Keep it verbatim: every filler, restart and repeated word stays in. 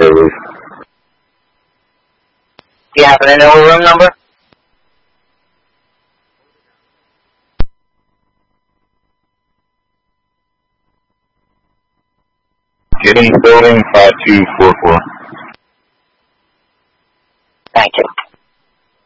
release. Do you happen to know a room number? Getting building five two four four. Thank you.